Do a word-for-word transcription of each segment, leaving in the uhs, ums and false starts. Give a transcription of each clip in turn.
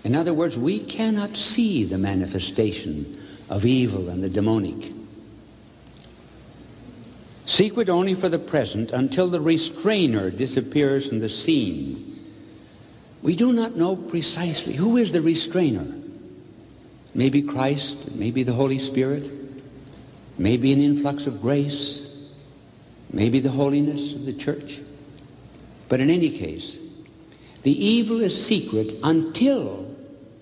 In other words, we cannot see the manifestation of evil and the demonic. Secret only for the present until the restrainer disappears from the scene. We do not know precisely who is the restrainer. Maybe Christ, maybe the Holy Spirit, maybe an influx of grace, maybe the holiness of the church. But in any case, the evil is secret until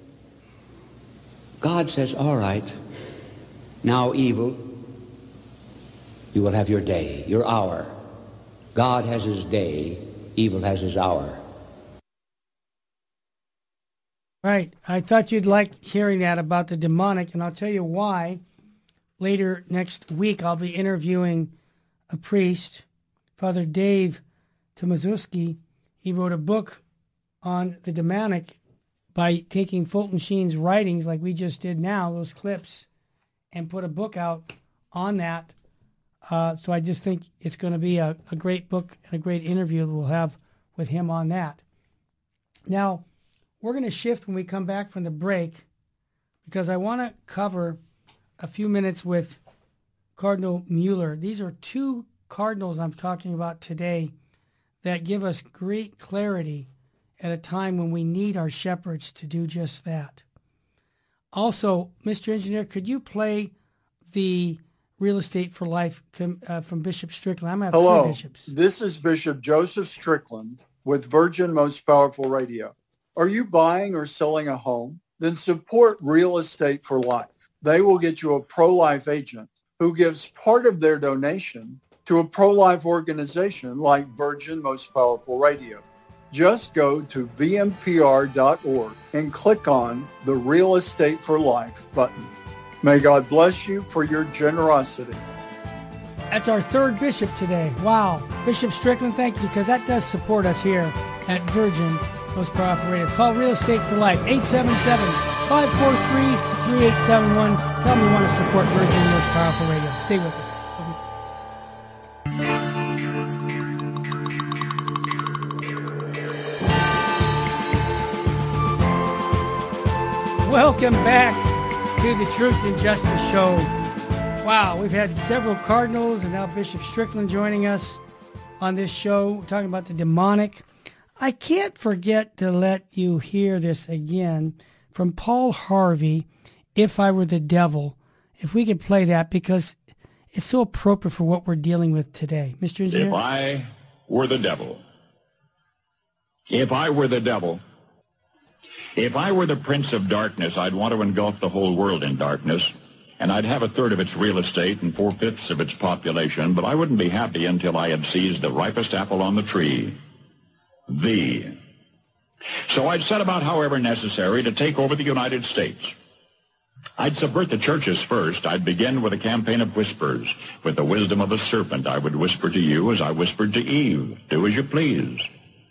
God says, all right, now evil, you will have your day, your hour. God has his day, evil has his hour. Right. I thought you'd like hearing that about the demonic, and I'll tell you why. Later next week, I'll be interviewing a priest, Father Dave Tomaszewski. He wrote a book on the demonic by taking Fulton Sheen's writings, like we just did now, those clips, and put a book out on that. Uh, so I just think it's going to be a, a great book and a great interview that we'll have with him on that. Now, we're going to shift when we come back from the break because I want to cover a few minutes with Cardinal Mueller. These are two cardinals I'm talking about today that give us great clarity at a time when we need our shepherds to do just that. Also, Mister Engineer, could you play the Real Estate for Life uh, from Bishop Strickland? I'm going to have Hello, two bishops. This is Bishop Joseph Strickland with Virgin Most Powerful Radio. Are you buying or selling a home? Then support Real Estate for Life. They will get you a pro-life agent who gives part of their donation to a pro-life organization like Virgin Most Powerful Radio. Just go to V M P R dot org and click on the Real Estate for Life button. May God bless you for your generosity. That's our third bishop today. Wow. Bishop Strickland, thank you, because that does support us here at Virgin Most Powerful Radio. Call Real Estate for Life, eight seven seven, five four three, three eight seven one. Tell them you want to support Virgin Most Powerful Radio. Stay with us. Welcome back to the Truth and Justice Show. Wow, we've had several cardinals and now Bishop Strickland joining us on this show. We're talking about the demonic. I can't forget to let you hear this again from Paul Harvey, If I Were the Devil. If we could play that, because it's so appropriate for what we're dealing with today. Mister Engineer? If I were the devil, if I were the devil, if I were the prince of darkness, I'd want to engulf the whole world in darkness, and I'd have a third of its real estate and four-fifths of its population, but I wouldn't be happy until I had seized the ripest apple on the tree, thee. So I'd set about, however necessary, to take over the United States. I'd subvert the churches first. I'd begin with a campaign of whispers. With the wisdom of a serpent, I would whisper to you as I whispered to Eve, do as you please.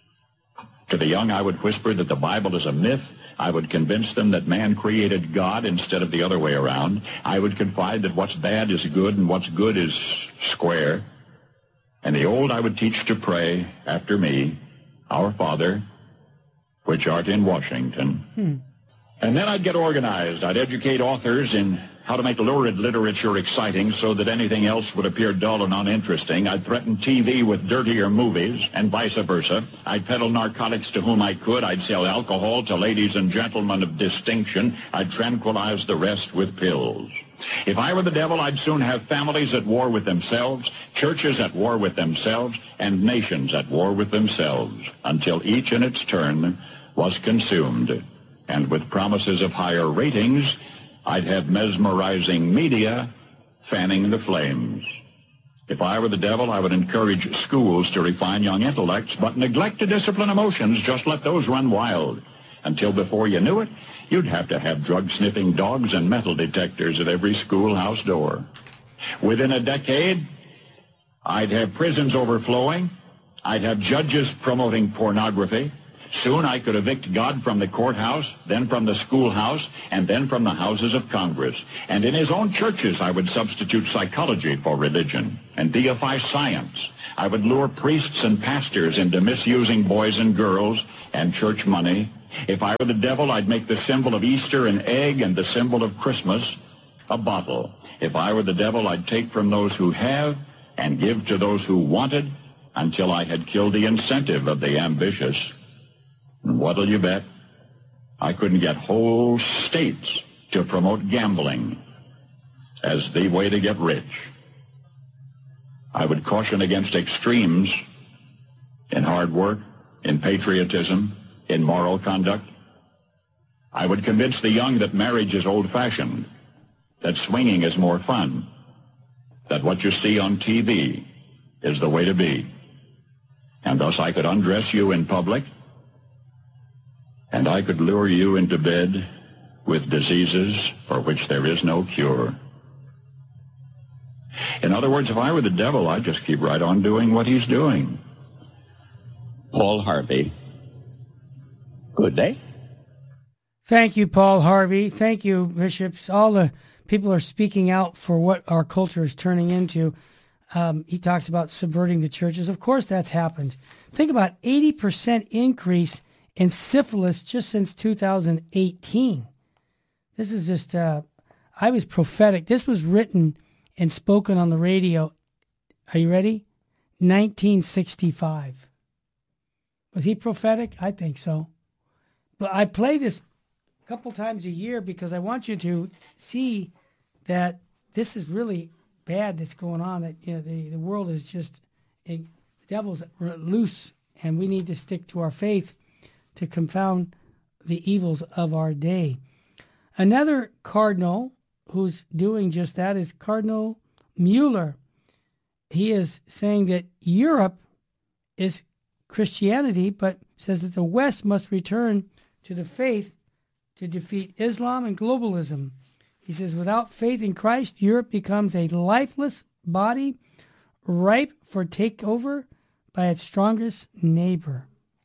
To the young, I would whisper that the Bible is a myth. I would convince them that man created God instead of the other way around. I would confide that what's bad is good and what's good is square. And the old I would teach to pray after me, Our Father, which art in Washington. Hmm. And then I'd get organized. I'd educate authors in how to make lurid literature exciting so that anything else would appear dull and uninteresting. I'd threaten T V with dirtier movies and vice versa. I'd peddle narcotics to whom I could. I'd sell alcohol to ladies and gentlemen of distinction. I'd tranquilize the rest with pills. If I were the devil, I'd soon have families at war with themselves, churches at war with themselves, and nations at war with themselves, until each in its turn was consumed. And with promises of higher ratings, I'd have mesmerizing media fanning the flames. If I were the devil, I would encourage schools to refine young intellects, but neglect to discipline emotions. Just let those run wild. Until before you knew it, you'd have to have drug-sniffing dogs and metal detectors at every schoolhouse door. Within a decade, I'd have prisons overflowing. I'd have judges promoting pornography. Soon I could evict God from the courthouse, then from the schoolhouse, and then from the houses of Congress. And in his own churches, I would substitute psychology for religion and deify science. I would lure priests and pastors into misusing boys and girls and church money. If I were the devil, I'd make the symbol of Easter an egg and the symbol of Christmas a bottle. If I were the devil, I'd take from those who have and give to those who wanted until I had killed the incentive of the ambitious. And what'll you bet? I couldn't get whole states to promote gambling as the way to get rich. I would caution against extremes in hard work, in patriotism, in moral conduct. I would convince the young that marriage is old-fashioned, that swinging is more fun, that what you see on T V is the way to be. And thus I could undress you in public, and I could lure you into bed with diseases for which there is no cure. In other words, if I were the devil, I'd just keep right on doing what he's doing. Paul Harvey. Good day. Thank you, Paul Harvey. Thank you, bishops. All the people are speaking out for what our culture is turning into. Um, he talks about subverting the churches. Of course, that's happened. Think about eighty percent increase in syphilis just since two thousand eighteen. This is just, uh, I was prophetic. This was written and spoken on the radio. Are you ready? nineteen sixty-five. Was he prophetic? I think so. But I play this a couple times a year because I want you to see that this is really bad that's going on. That, you know, the, the world is just, it, the devil's loose, and we need to stick to our faith to confound the evils of our day. Another cardinal who's doing just that is Cardinal Mueller. He is saying that Europe is Christianity, but says that the West must return to the faith to defeat Islam and globalism. He says, without faith in Christ, Europe becomes a lifeless body, ripe for takeover by its strongest neighbor.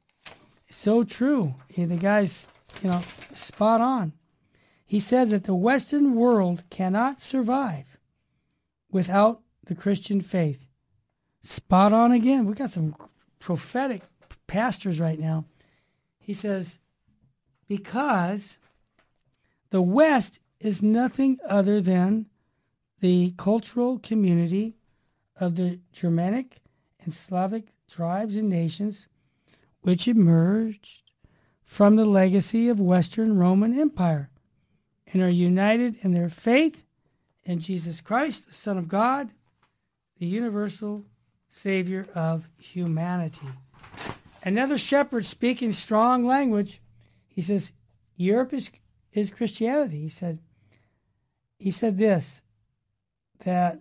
So true. The guy's, you know, spot on. He said that the Western world cannot survive without the Christian faith. Spot on again. We got some prophetic pastors right now. He says, because the West is nothing other than the cultural community of the Germanic and Slavic tribes and nations which emerged from the legacy of Western Roman Empire and are united in their faith in Jesus Christ, the Son of God, the universal Savior of humanity. Another shepherd speaking strong language, he says, Europe is, is Christianity. He said, he said this, that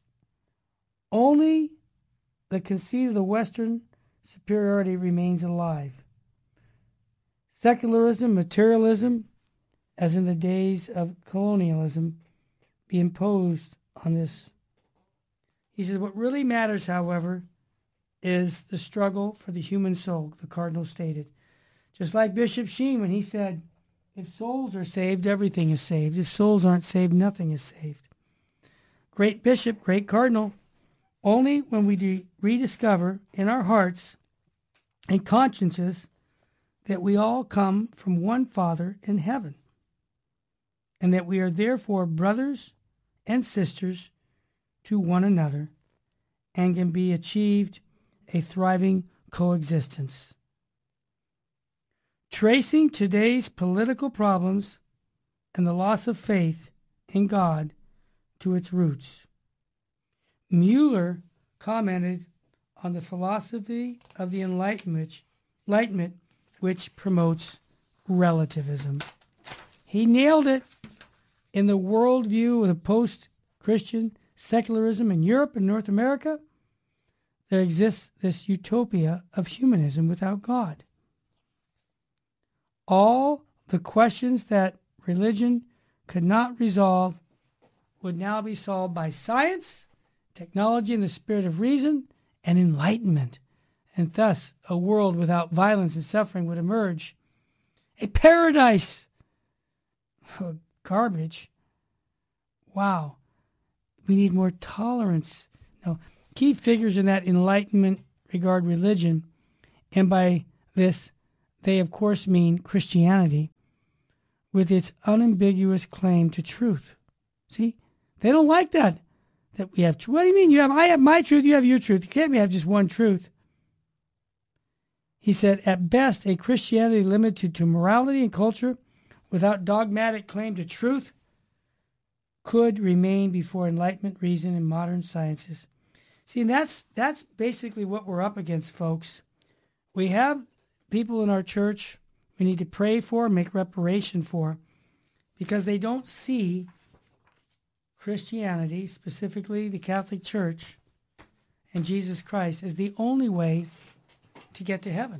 only the conceit of the Western superiority remains alive. Secularism, materialism, as in the days of colonialism, be imposed on this. He says, what really matters, however, is the struggle for the human soul, the cardinal stated. Just like Bishop Sheen when he said, if souls are saved, everything is saved. If souls aren't saved, nothing is saved. Great bishop, great cardinal, only when we de- rediscover in our hearts and consciences that we all come from one Father in heaven, and that we are therefore brothers and sisters to one another, and can be achieved a thriving coexistence. Tracing today's political problems and the loss of faith in God to its roots, Mueller commented on the philosophy of the Enlightenment, Enlightenment which promotes relativism. He nailed it in the worldview of the post-Christian secularism in Europe and North America. There exists this utopia of humanism without God. All the questions that religion could not resolve would now be solved by science, technology, and the spirit of reason and enlightenment. And thus, a world without violence and suffering would emerge. A paradise! Oh, garbage. Wow. We need more tolerance. No. Key figures in that enlightenment regard religion, and by this, they of course mean Christianity with its unambiguous claim to truth. See, they don't like that, that we have, what do you mean? You have, I have my truth, you have your truth. You can't have just one truth. He said, at best, a Christianity limited to morality and culture without dogmatic claim to truth could remain before enlightenment, reason, and modern sciences. See, and that's, that's basically what we're up against, folks. We have people in our church we need to pray for, make reparation for, because they don't see Christianity, specifically the Catholic Church and Jesus Christ, as the only way to get to heaven.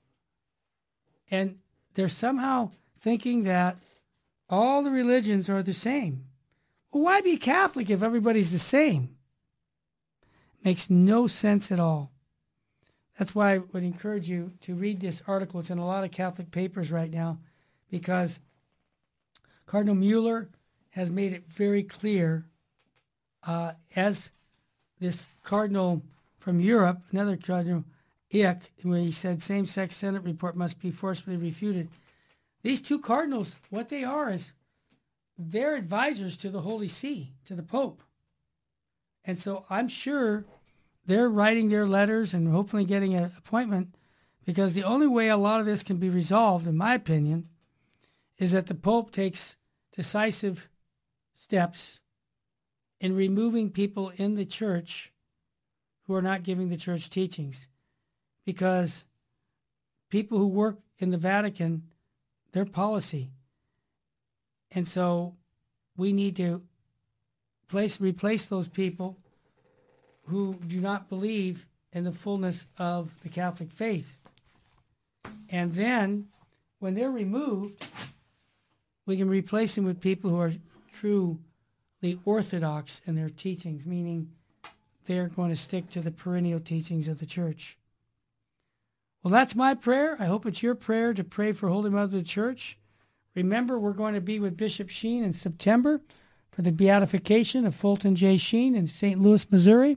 And they're somehow thinking that all the religions are the same. Well, why be Catholic if everybody's the same? Makes no sense at all. That's why I would encourage you to read this article. It's in a lot of Catholic papers right now because Cardinal Mueller has made it very clear, uh, as this cardinal from Europe, another cardinal, Ick, where he said same-sex Senate report must be forcibly refuted. These two cardinals, what they are is they're advisors to the Holy See, to the Pope. And so I'm sure they're writing their letters and hopefully getting an appointment, because the only way a lot of this can be resolved, in my opinion, is that the Pope takes decisive steps in removing people in the church who are not giving the church teachings. Because people who work in the Vatican, their policy. And so we need to place, replace those people who do not believe in the fullness of the Catholic faith. And then, when they're removed, we can replace them with people who are truly orthodox in their teachings, meaning they're going to stick to the perennial teachings of the church. Well, that's my prayer. I hope it's your prayer to pray for Holy Mother of the Church. Remember, we're going to be with Bishop Sheen in September for the beatification of Fulton J. Sheen in Saint Louis, Missouri.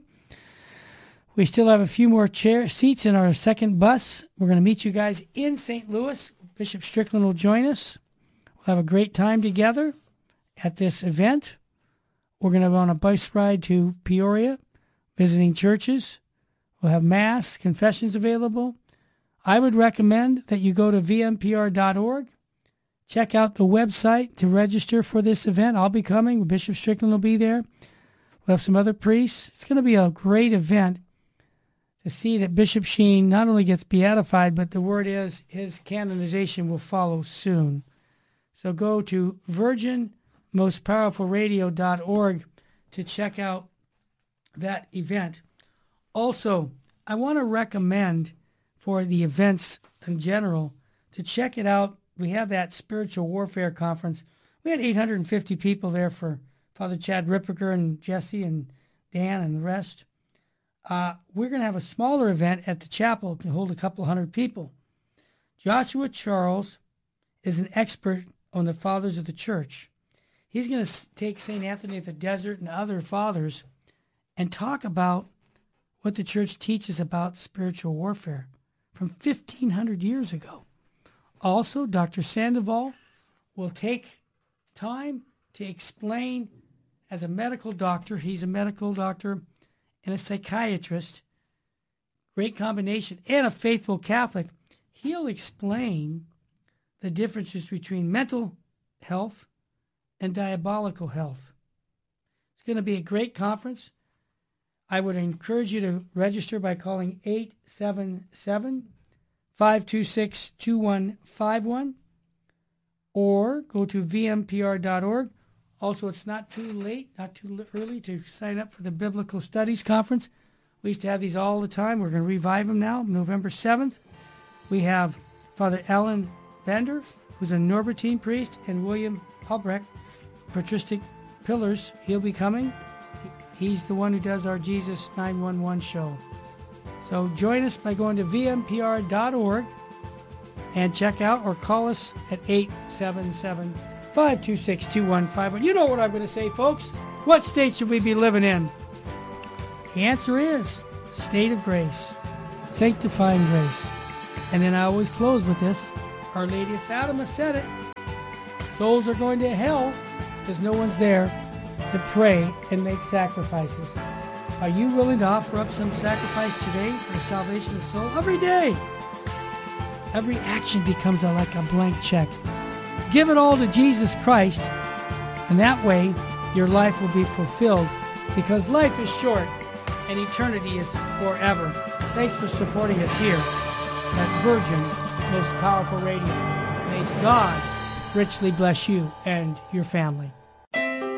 We still have a few more chair seats in our second bus. We're going to meet you guys in Saint Louis. Bishop Strickland will join us. We'll have a great time together at this event. We're going to go on a bus ride to Peoria, visiting churches. We'll have Mass, confessions available. I would recommend that you go to v m p r dot org. Check out the website to register for this event. I'll be coming. Bishop Strickland will be there. We'll have some other priests. It's going to be a great event to see that Bishop Sheen not only gets beatified, but the word is his canonization will follow soon. So go to virgin most powerful radio dot org to check out that event. Also, I want to recommend for the events in general to check it out. We have that Spiritual Warfare Conference. We had eight hundred fifty people there for Father Chad Ripperger and Jesse and Dan and the rest. Uh, we're going to have a smaller event at the chapel to hold a couple hundred people. Joshua Charles is an expert on the fathers of the church. He's going to take Saint Anthony of the Desert and other fathers and talk about what the church teaches about spiritual warfare from fifteen hundred years ago. Also, Doctor Sandoval will take time to explain, as a medical doctor, he's a medical doctor and a psychiatrist, great combination, and a faithful Catholic. He'll explain the differences between mental health and diabolical health. It's going to be a great conference. I would encourage you to register by calling eight seven seven, five two six, two one five one or go to v m p r dot org. Also, it's not too late, not too early to sign up for the Biblical Studies Conference. We used to have these all the time. We're going to revive them now, November seventh. We have Father Alan Bender, who's a Norbertine priest, and William Albrecht, patristic pillars. He'll be coming. He's the one who does our Jesus nine one one show. So join us by going to v m p r dot org and check out or call us at eight seven seven, five two six, two one five one. You know what I'm going to say, folks. What state should we be living in? The answer is state of grace, sanctifying grace. And then I always close with this. Our Lady of Fatima said it. Souls are going to hell because no one's there to pray and make sacrifices. Are you willing to offer up some sacrifice today for the salvation of the soul? Every day. Every action becomes a, like a blank check. Give it all to Jesus Christ, and that way your life will be fulfilled, because life is short and eternity is forever. Thanks for supporting us here at Virgin Most Powerful Radio. May God richly bless you and your family.